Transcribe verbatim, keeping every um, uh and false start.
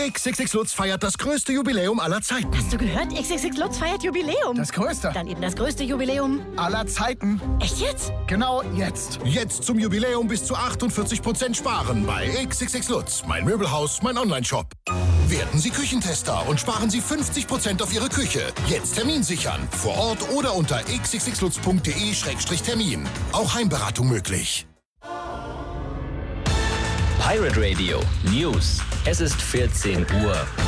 X X X Lutz feiert das größte Jubiläum aller Zeiten. Hast du gehört? X X X Lutz feiert Jubiläum. Das größte. Dann eben das größte Jubiläum aller Zeiten. Echt jetzt? Genau jetzt. Jetzt zum Jubiläum bis zu achtundvierzig Prozent sparen bei X X X Lutz, mein Möbelhaus, mein Onlineshop. Werden Sie Küchentester und sparen Sie fünfzig Prozent auf Ihre Küche. Jetzt Termin sichern. Vor Ort oder unter x x x lutz punkt de Schrägstrich Termin. Auch Heimberatung möglich. Pirate Radio News. Es ist vierzehn Uhr.